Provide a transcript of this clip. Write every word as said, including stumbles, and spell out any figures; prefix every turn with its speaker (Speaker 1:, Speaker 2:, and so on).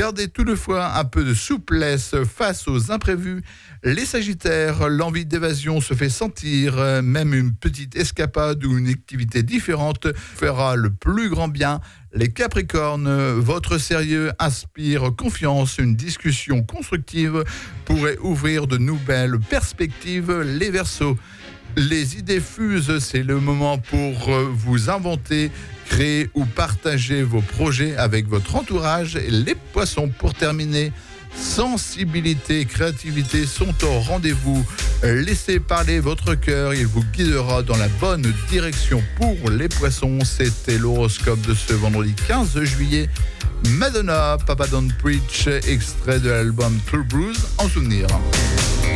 Speaker 1: Gardez toutefois un peu de souplesse face aux imprévus. Les Sagittaires, l'envie d'évasion se fait sentir. Même une petite escapade ou une activité différente fera le plus grand bien. Les Capricornes, votre sérieux inspire confiance. Une discussion constructive pourrait ouvrir de nouvelles perspectives. Les Verseaux, les idées fusent, c'est le moment pour vous inventer, créer ou partager vos projets avec votre entourage. Et les Poissons, pour terminer, sensibilité et créativité sont au rendez-vous. Laissez parler votre cœur, il vous guidera dans la bonne direction. Pour les Poissons, c'était l'horoscope de ce vendredi quinze juillet. Madonna, Papa Don't Preach, extrait de l'album True Blues en souvenir.